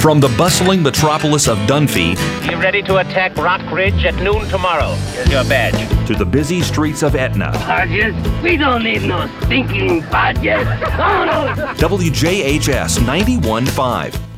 From the bustling metropolis of Dunphy Be ready to attack Rock Ridge at noon tomorrow. Here's your badge. to the busy streets of Etna, Badges? We don't need no stinking badges. Oh, no. WJHS 91.5.